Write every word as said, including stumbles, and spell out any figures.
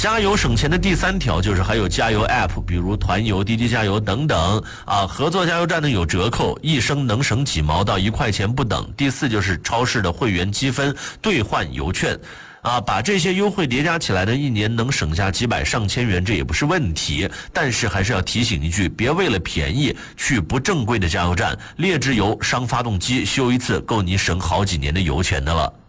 加油省钱的第三条就是还有加油 App， 比如团油、滴滴加油等等啊，合作加油站呢有折扣，一升能省几毛到一块钱不等。第四就是超市的会员积分兑换油券。啊，把这些优惠叠加起来呢，一年能省下几百上千元，这也不是问题。但是还是要提醒一句，别为了便宜去不正规的加油站，劣质油伤发动机，修一次够你省好几年的油钱的了。